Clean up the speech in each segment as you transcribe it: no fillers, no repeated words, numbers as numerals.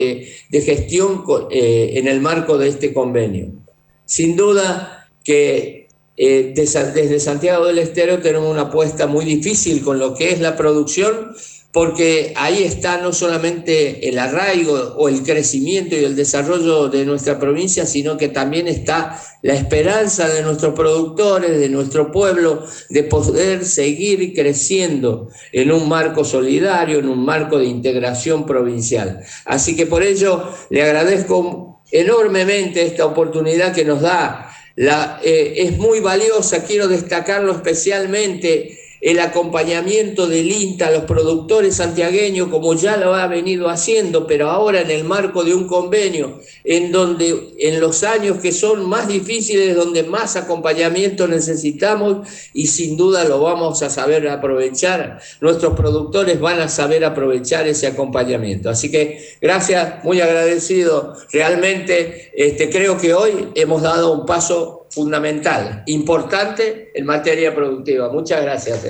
de gestión en el marco de este convenio. Sin duda que desde Santiago del Estero tenemos una apuesta muy difícil con lo que es la producción, porque ahí está no solamente el arraigo o el crecimiento y el desarrollo de nuestra provincia, sino que también está la esperanza de nuestros productores, de nuestro pueblo, de poder seguir creciendo en un marco solidario, en un marco de integración provincial. Así que por ello le agradezco enormemente esta oportunidad que nos da. Es muy valiosa, quiero destacarlo especialmente, el acompañamiento del INTA a los productores santiagueños, como ya lo ha venido haciendo, pero ahora en el marco de un convenio, en donde en los años que son más difíciles, donde más acompañamiento necesitamos, y sin duda lo vamos a saber aprovechar, nuestros productores van a saber aprovechar ese acompañamiento. Así que gracias, muy agradecido. Realmente creo que hoy hemos dado un paso fundamental, importante en materia productiva. Muchas gracias.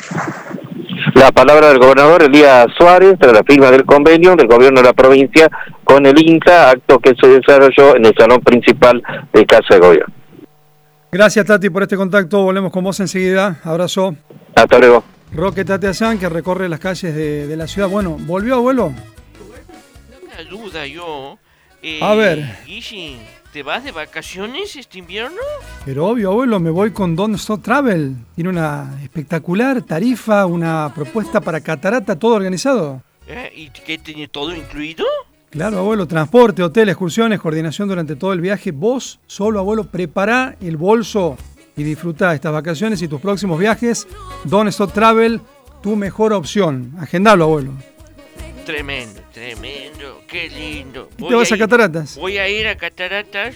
La palabra del gobernador Elías Suárez tras la firma del convenio del gobierno de la provincia con el INTA, acto que se desarrolló en el salón principal de Casa de Gobierno. Gracias, Tati, por este contacto. Volvemos con vos enseguida. Abrazo. Hasta luego. Roque Tateazán, que recorre las calles de la ciudad. Bueno, ¿volvió, abuelo? Una duda yo. A ver. Guishi, ¿te vas de vacaciones este invierno? Pero obvio, abuelo, me voy con Don't Stop Travel. Tiene una espectacular tarifa, una propuesta para catarata, todo organizado. ¿Y qué tiene todo incluido? Claro, abuelo, transporte, hotel, excursiones, coordinación durante todo el viaje. Vos solo, abuelo, prepará el bolso y disfrutá estas vacaciones y tus próximos viajes. Don't Stop Travel, tu mejor opción. Agendalo, abuelo. Tremendo, tremendo, qué lindo. ¿Y te vas a Cataratas? Voy a ir a Cataratas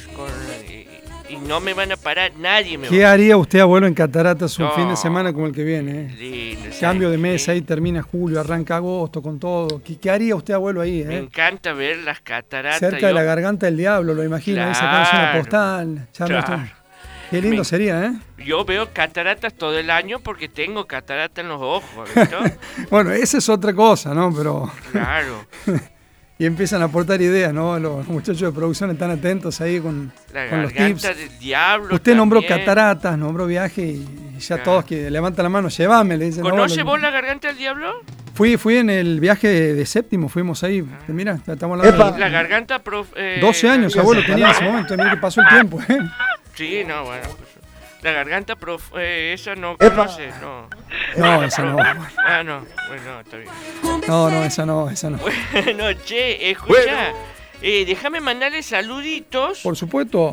y no me van a parar, nadie me va. ¿Qué haría usted, abuelo, en Cataratas un fin de semana como el que viene? Lindo, cambio de mes, ahí termina julio, arranca agosto con todo. ¿Qué haría usted, abuelo, ahí? Me encanta ver las cataratas. Cerca de la garganta del diablo, lo imagino, claro, ahí sacándose una postal. Claro. Qué lindo sería, ¿eh? Yo veo cataratas todo el año porque tengo catarata en los ojos, ¿visto? Bueno, esa es otra cosa, ¿no? Pero... Claro. Y empiezan a aportar ideas, ¿no? Los muchachos de producción están atentos ahí con los tips. Del diablo. Usted también nombró cataratas, nombró viaje y ya todos que levantan la mano, llévame, le dicen. ¿Conoce vos la garganta del diablo? Fui en el viaje de séptimo, fuimos ahí. Mira, estamos hablando de... La garganta, 12 años, abuelo, tenía en ese momento, mira que pasó el tiempo, ¿eh? Sí, no, bueno, pues, la garganta, esa no conoce, no. No, esa no. Ah, no, bueno, está bien. No, esa no. Bueno, che, escucha, déjame mandarle saluditos. Por supuesto.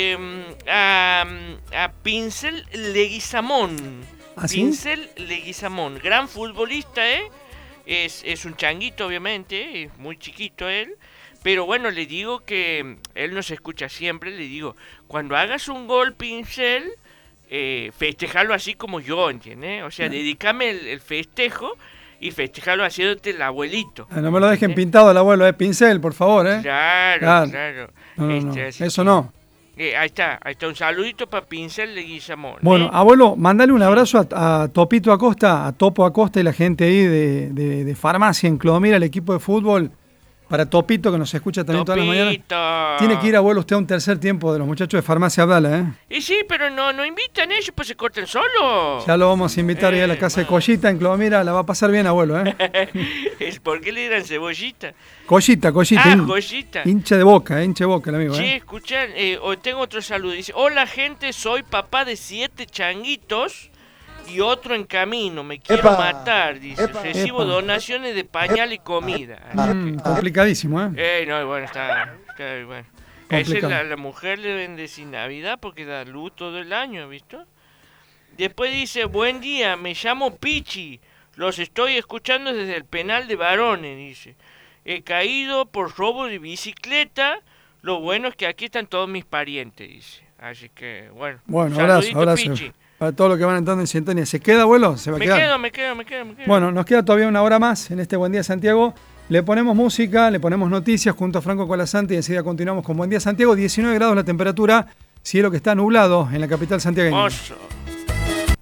A Pincel Leguizamón. ¿Ah, sí? Pincel Leguizamón, gran futbolista, es un changuito, obviamente, es muy chiquito él. Pero bueno, le digo que él nos escucha siempre, le digo, cuando hagas un gol, Pincel, festejalo así como yo, ¿entiendes? O sea, dedícame el festejo y festejalo haciéndote el abuelito. No me lo dejen pintado el abuelo, Pincel, por favor, Claro. No, eso no. Ahí está, un saludito para Pincel de Guillamón. Bueno, abuelo, mandale un abrazo a Topito Acosta, a Topo Acosta y la gente ahí de Farmacia en Clodomira, el equipo de fútbol. Para Topito, que nos escucha también todas las mañanas. Tiene que ir, abuelo, usted a un tercer tiempo de los muchachos de Farmacia Abdala, ¿eh? Y sí, pero no invitan ellos, pues se cortan solos. Ya lo vamos a invitar ahí a la casa de Collita en Clodomira, la va a pasar bien, abuelo, ¿eh? ¿Por qué le dirán cebollita? Collita. Collita. Hincha de boca, el amigo, Sí, escuchan, hoy tengo otro saludo. Dice, hola gente, soy papá de 7 changuitos y otro en camino, me quiero matar, dice. Recibo donaciones de pañal y comida. Complicadísimo, ¿eh? No, bueno, está bueno. A esa la mujer le vende sin Navidad porque da luz todo el año, ¿visto? Después dice, buen día, me llamo Pichi, los estoy escuchando desde el penal de varones, dice. He caído por robo de bicicleta, lo bueno es que aquí están todos mis parientes, dice. Así que, bueno. Bueno, abrazo. Pichi. Para todos los que van entrando en sintonía. ¿Se queda, abuelo? ¿Se va a quedar? Me quedo. Bueno, nos queda todavía una hora más en este Buen Día Santiago. Le ponemos música, le ponemos noticias junto a Franco Colasanti y enseguida continuamos con Buen Día Santiago. 19 grados la temperatura, cielo que está nublado en la capital santiagueña. Oso.